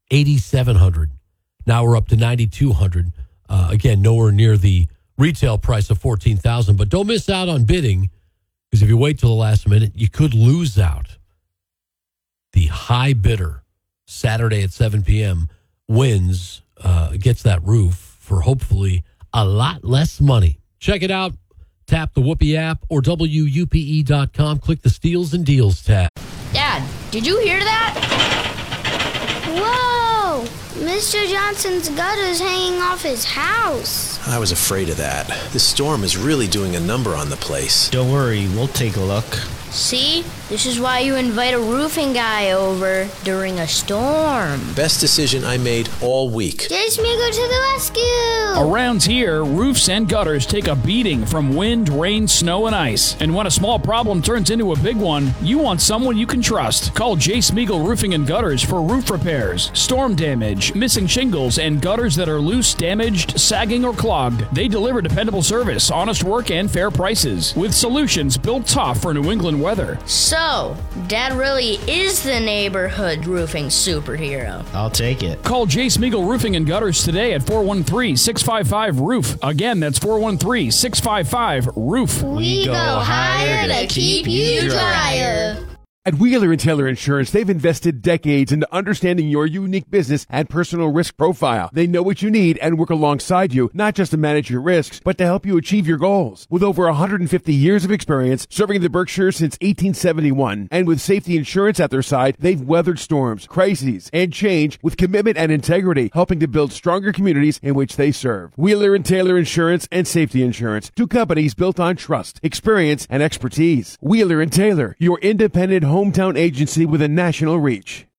$8,700. Now we're up to $9,200. Again, nowhere near the retail price of $14,000. But don't miss out on bidding, because if you wait till the last minute, you could lose out. The high bidder, Saturday at 7 p.m., wins, gets that roof for hopefully a lot less money. Check it out. Tap the Whoopee app or WUPE.com. Click the Steals and Deals tab. Dad, did you hear that? Whoa! Mr. Johnson's gutter's hanging off his house. I was afraid of that. This storm is really doing a number on the place. Don't worry, we'll take a look. See? This is why you invite a roofing guy over during a storm. Best decision I made all week. Jay Smeagol to the rescue! Around here, roofs and gutters take a beating from wind, rain, snow, and ice. And when a small problem turns into a big one, you want someone you can trust. Call Jay Smeagol Roofing and Gutters for roof repairs, storm damage, missing shingles, and gutters that are loose, damaged, sagging, or clogged. They deliver dependable service, honest work, and fair prices, with solutions built tough for New England weather. So, Dad really is the neighborhood roofing superhero. I'll take it. Call Jay Smeagol Roofing and Gutters today at 413-655-ROOF. Again, that's 413-655-ROOF. We go higher to keep you drier. At Wheeler & Taylor Insurance, they've invested decades into understanding your unique business and personal risk profile. They know what you need and work alongside you, not just to manage your risks, but to help you achieve your goals. With over 150 years of experience serving the Berkshires since 1871, and with safety insurance at their side, they've weathered storms, crises, and change with commitment and integrity, helping to build stronger communities in which they serve. Wheeler & Taylor Insurance and Safety Insurance, two companies built on trust, experience, and expertise. Wheeler & Taylor, your independent hometown agency with a national reach.